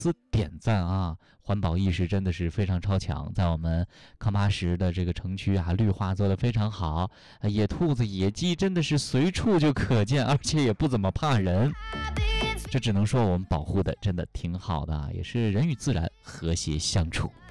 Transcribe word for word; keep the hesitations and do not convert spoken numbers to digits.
自点赞啊，环保意识真的是非常超强，在我们康巴什的这个城区啊，绿化做得非常好，野兔子、野鸡真的是随处就可见，而且也不怎么怕人。这只能说我们保护的真的挺好的，也是人与自然和谐相处。